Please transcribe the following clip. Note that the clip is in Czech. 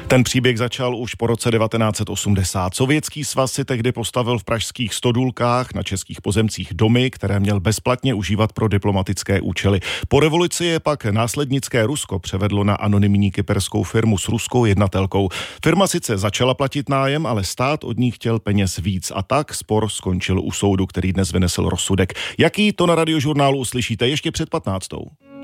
Ten příběh začal už po roce 1980. Sovětský svaz si tehdy postavil v pražských Stodůlkách na českých pozemcích domy, které měl bezplatně užívat pro diplomatické účely. Po revoluci je pak následnické Rusko převedlo na anonymní kyperskou firmu s ruskou jednatelkou. Firma sice začala platit nájem, ale stát od ní chtěl peněz víc a tak spor skončil u soudu, který dnes vynesl rozsudek. Jaký, to na Radiožurnálu uslyšíte ještě před 15.